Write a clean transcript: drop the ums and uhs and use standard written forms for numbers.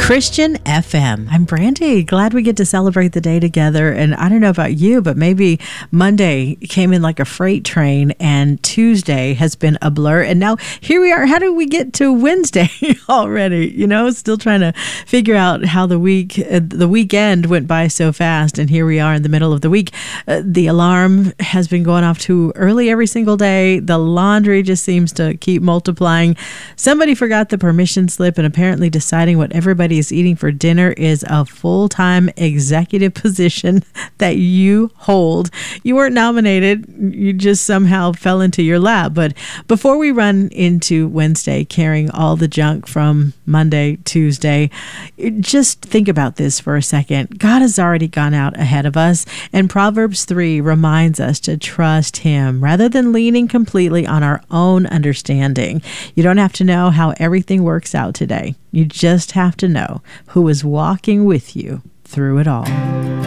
Christian FM. I'm Brandy. Glad we get to celebrate the day together. And I don't know about you, but maybe Monday came in like a freight train and Tuesday has been a blur. And now here we are. How do we get to Wednesday already? You know, still trying to figure out how the weekend went by so fast. And here we are in the middle of the week. The alarm has been going off too early every single day. The laundry just seems to keep multiplying. Somebody forgot the permission slip, and apparently deciding what everybody is eating for dinner is a full-time executive position that you hold. You weren't nominated. You just somehow fell into your lap. But before we run into Wednesday carrying all the junk from Monday, Tuesday, just think about this for a second. God has already gone out ahead of us, and Proverbs 3 reminds us to trust Him rather than leaning completely on our own understanding. You don't have to know how everything works out today. You just have to know who is walking with you through it all.